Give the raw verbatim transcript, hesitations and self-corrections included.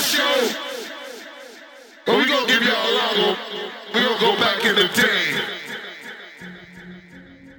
show. But we gonna give y'all a lot more. We gonna go back in the day.